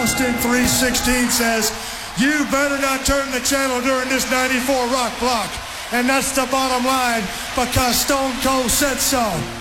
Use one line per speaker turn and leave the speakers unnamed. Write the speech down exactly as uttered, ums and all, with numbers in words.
Austin three sixteen says, you better not turn the channel during this ninety-four rock block. And that's the bottom line, because Stone Cold said so.